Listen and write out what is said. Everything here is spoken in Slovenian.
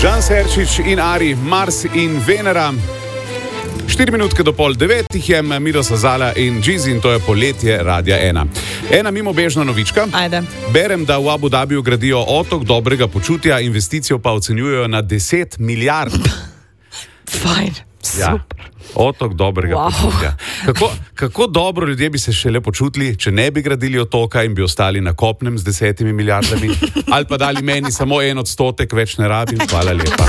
Žan Serčič in Ari, Mars in Venera. 4 minutke do 8:30 jih je Miro Sazala in Džizi in to je poletje Radia 1. Ena mimobežna novička. Ajde. Berem, da v Abu Dhabiju gradijo otok dobrega počutja, investicijo pa ocenjujejo na 10 milijard. Fajn, Ja, super. otok dobrega počutja. Kako dobro ljudje bi se šele počutili, če ne bi gradili otoka in bi ostali na kopnem z 10 milijardami? Ali pa dali meni samo 1% več ne rabim? Hvala lepa.